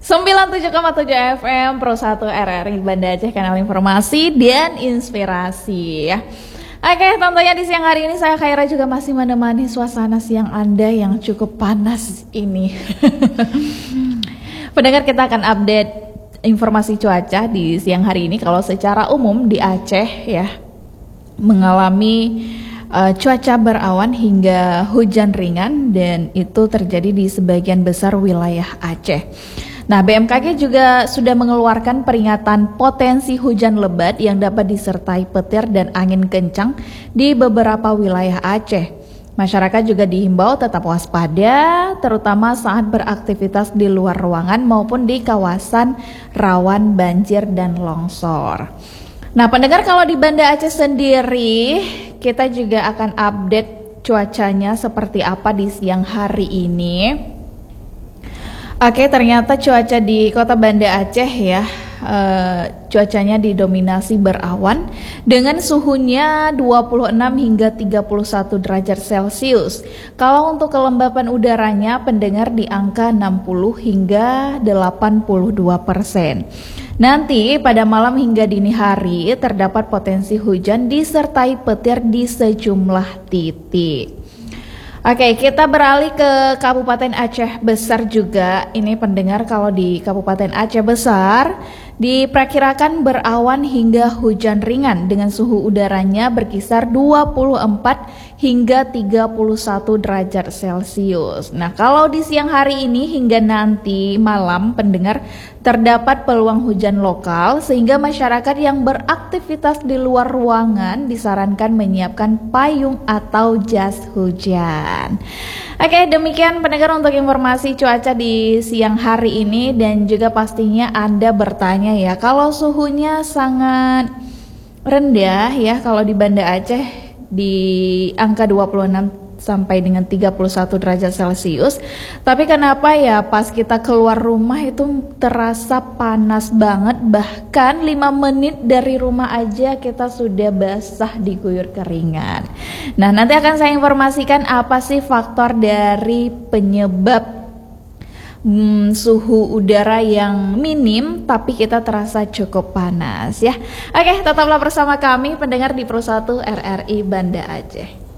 97,7 FM Pro 1 RRI Banda Aceh, kanal informasi dan inspirasi ya. Oke, tentunya di siang hari ini saya Khaira juga masih menemani suasana siang Anda yang cukup panas ini. Pendengar, kita akan update informasi cuaca di siang hari ini. Kalau secara umum di Aceh ya mengalami cuaca berawan hingga hujan ringan, dan itu terjadi di sebagian besar wilayah Aceh. Nah, BMKG juga sudah mengeluarkan peringatan potensi hujan lebat yang dapat disertai petir dan angin kencang di beberapa wilayah Aceh. Masyarakat juga dihimbau tetap waspada, terutama saat beraktivitas di luar ruangan maupun di kawasan rawan banjir dan longsor. Nah, pendengar, kalau di Banda Aceh sendiri, kita juga akan update cuacanya seperti apa di siang hari ini. Oke, ternyata cuaca di kota Banda Aceh ya, cuacanya didominasi berawan dengan suhunya 26 hingga 31 derajat Celcius. Kalau untuk kelembapan udaranya, pendengar, di angka 60 hingga 82%. Nanti pada malam hingga dini hari terdapat potensi hujan disertai petir di sejumlah titik. Oke, kita beralih ke Kabupaten Aceh Besar juga. Ini pendengar, kalau di Kabupaten Aceh Besar diperkirakan berawan hingga hujan ringan dengan suhu udaranya berkisar 24 hingga 31 derajat Celcius. Nah, kalau di siang hari ini hingga nanti malam, pendengar, terdapat peluang hujan lokal sehingga masyarakat yang beraktivitas di luar ruangan disarankan menyiapkan payung atau jas hujan. Oke, demikian pendengar untuk informasi cuaca di siang hari ini, dan juga pastinya Anda bertanya ya, kalau suhunya sangat rendah ya, kalau di Banda Aceh di angka 26 sampai dengan 31 derajat Celcius. Tapi kenapa ya pas kita keluar rumah itu terasa panas banget, bahkan 5 menit dari rumah aja kita sudah basah diguyur keringat. Nah, nanti akan saya informasikan apa sih faktor dari penyebab suhu udara yang minim tapi kita terasa cukup panas ya. Oke, tetaplah bersama kami pendengar di Pro 1 RRI Banda Aceh.